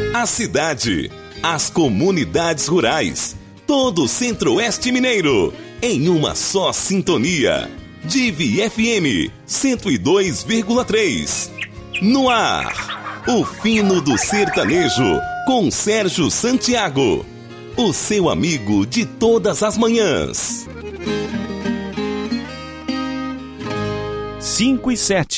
A cidade, as comunidades rurais, todo o Centro-Oeste Mineiro, em uma só sintonia. Divi FM 102,3. No ar, o fino do sertanejo, com Sérgio Santiago. O seu amigo de todas as manhãs. 5 e 7.